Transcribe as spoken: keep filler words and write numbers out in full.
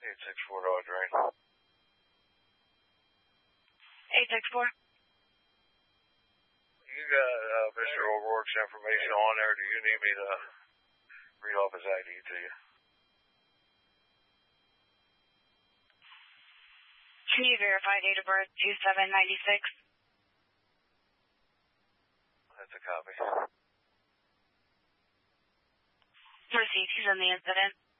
eight six four Dodge Rain. eight six four. You got uh, Mister O'Rourke's information on there. Do you need me to read off his I D to you? Can you verify date of birth two seven ninety-six? That's a copy. Received. He's in the incident.